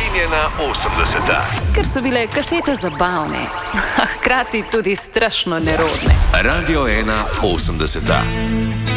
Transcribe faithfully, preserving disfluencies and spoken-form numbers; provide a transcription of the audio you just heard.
prefinjena osemdeseta. Ker so bile kasete zabavne, a hkrati tudi strašno nerodne. Radio ena osemdeseta.